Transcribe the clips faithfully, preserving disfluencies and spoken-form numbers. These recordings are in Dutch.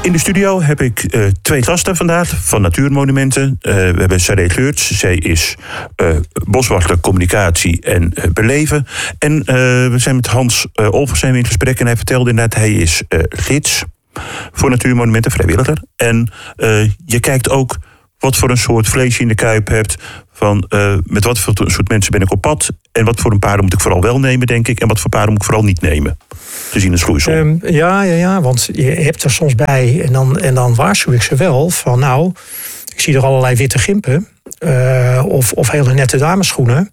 In de studio heb ik uh, twee gasten vandaag van Natuurmonumenten. Uh, we hebben Saré Geurts. Zij is uh, boswachter, communicatie en uh, beleven. En uh, we zijn met Hans uh, Olvers zijn we in gesprek. En hij vertelde inderdaad, hij is uh, gids voor Natuurmonumenten, vrijwilliger. En uh, je kijkt ook wat voor een soort vlees je in de kuip hebt. Van uh, met wat voor soort mensen ben ik op pad. En wat voor een paarden moet ik vooral wel nemen, denk ik. En wat voor paarden moet ik vooral niet nemen. Gezien de schoeisel. Um, ja, ja, ja, want je hebt er soms bij. En dan, en dan waarschuw ik ze wel van nou, ik zie er allerlei witte gimpen. Uh, of, of hele nette damesschoenen.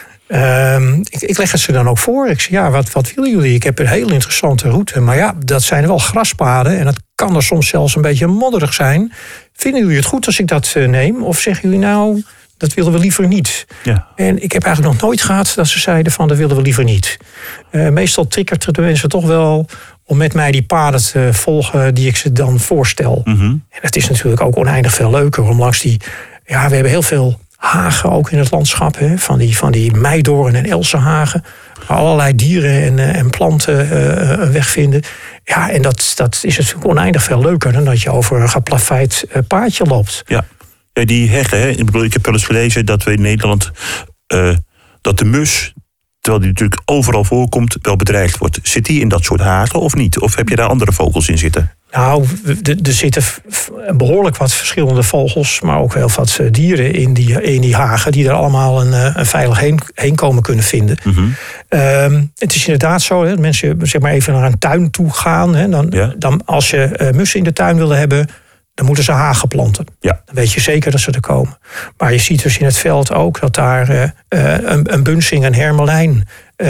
Um, ik, ik leg het ze dan ook voor. Ik zeg, ja, wat, wat willen jullie? Ik heb een heel interessante route. Maar ja, dat zijn wel graspaden. En dat kan er soms zelfs een beetje modderig zijn. Vinden jullie het goed als ik dat uh, neem? Of zeggen jullie nou, dat willen we liever niet? Ja. En ik heb eigenlijk nog nooit gehad dat ze zeiden van, dat willen we liever niet. Uh, meestal triggert het de mensen toch wel om met mij die paden te volgen die ik ze dan voorstel. Mm-hmm. En dat is natuurlijk ook oneindig veel leuker om langs die... Ja, we hebben heel veel hagen ook in het landschap. Hè, van die, van die meidoorn en elzenhagen. Waar allerlei dieren en, uh, en planten uh, wegvinden. Ja, en dat, dat is natuurlijk oneindig veel leuker dan dat je over een geplaveid uh, paadje loopt. Ja. Ja, die heggen, hè? Ik bedoel, ik heb wel eens gelezen dat we in Nederland uh, dat de mus, terwijl die natuurlijk overal voorkomt, wel bedreigd wordt. Zit die in dat soort hagen of niet? Of heb je daar andere vogels in zitten? Nou, er zitten behoorlijk wat verschillende vogels, maar ook heel wat dieren in die, in die hagen, die er allemaal een, een veilig heen, heenkomen kunnen vinden. Mm-hmm. Um, het is inderdaad zo, hè, dat mensen zeg maar even naar een tuin toe gaan. Hè, dan, ja. dan, als je uh, mussen in de tuin willen hebben, dan moeten ze hagen planten. Ja. Dan weet je zeker dat ze er komen. Maar je ziet dus in het veld ook dat daar uh, een, een bunsing, een hermelijn,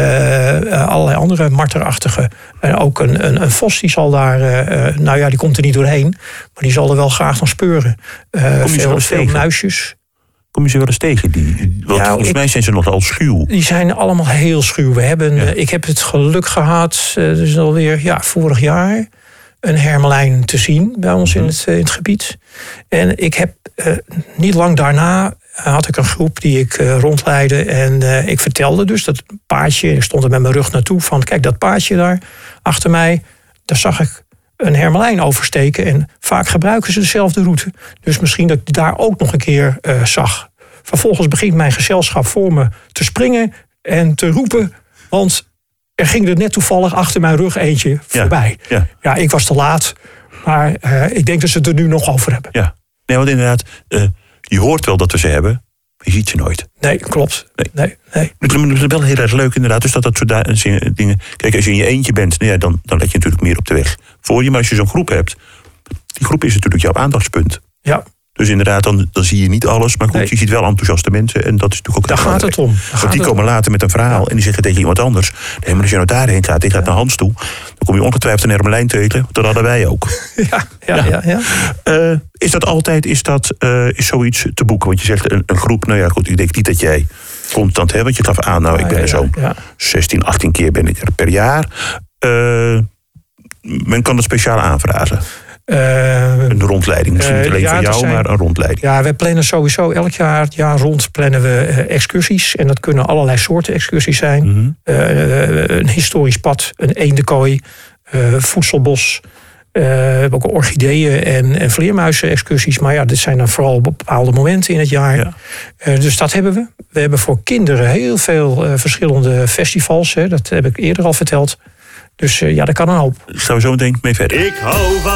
uh, allerlei andere marterachtige, en ook een, een, een vos die zal daar, uh, nou ja, die komt er niet doorheen, maar die zal er wel graag van speuren. Uh, veel, veel muisjes. Kom je ze wel eens tegen? Die, want ja, volgens ik, mij zijn ze nogal schuw. Die zijn allemaal heel schuw. We hebben, ja. uh, ik heb het geluk gehad, uh, dus alweer ja, vorig jaar, een hermelijn te zien bij ons in het, in het gebied. En ik heb uh, niet lang daarna had ik een groep die ik uh, rondleidde. En uh, ik vertelde dus dat paardje, ik stond er met mijn rug naartoe van, kijk dat paardje daar achter mij, daar zag ik een hermelijn oversteken. En vaak gebruiken ze dezelfde route. Dus misschien dat ik daar ook nog een keer uh, zag. Vervolgens begint mijn gezelschap voor me te springen en te roepen, want er ging er net toevallig achter mijn rug eentje voorbij. Ja, ja. ja ik was te laat, maar uh, ik denk dat ze het er nu nog over hebben. Ja, nee, want inderdaad, uh, je hoort wel dat we ze hebben, maar je ziet ze nooit. Nee, klopt. Nee. Nee, nee. Het is wel heel erg leuk inderdaad, dus dat dat soort da- dingen... Kijk, als je in je eentje bent, nou ja, dan, dan let je natuurlijk meer op de weg voor je. Maar als je zo'n groep hebt, die groep is natuurlijk jouw aandachtspunt. Ja. Dus inderdaad, dan, dan zie je niet alles. Maar goed, nee. Je ziet wel enthousiaste mensen. En dat is natuurlijk ook... Daar gaat het om. Want die komen later met een verhaal. Ja. En die zeggen tegen iemand anders. Nee, maar als je nou daarheen gaat, die gaat ja. naar Hans toe. Dan kom je ongetwijfeld een hermelijn tegen. Dat hadden wij ook. Ja, ja, ja. ja, ja. Uh, is dat altijd, is dat uh, is zoiets te boeken? Want je zegt een, een groep, nou ja goed, ik denk niet dat jij constant hebt. Want je gaf aan, nou ik ben er zo ja, ja. zestien, achttien keer ben ik er per jaar. Uh, men kan het speciaal aanvragen. Uh, een rondleiding, misschien niet alleen uh, ja, van jou, zijn, maar een rondleiding. Ja, we plannen sowieso elk jaar, jaar rond plannen we uh, excursies. En dat kunnen allerlei soorten excursies zijn. Mm-hmm. Uh, een historisch pad, een eendenkooi, uh, voedselbos. Uh, we hebben ook orchideeën en, en vleermuizen excursies. Maar ja, dit zijn dan vooral op bepaalde momenten in het jaar. Ja. Uh, dus dat hebben we. We hebben voor kinderen heel veel uh, verschillende festivals. Hè, dat heb ik eerder al verteld. Dus uh, ja, dat kan een hoop. Ik zou zo meteen mee verder. Ik hou van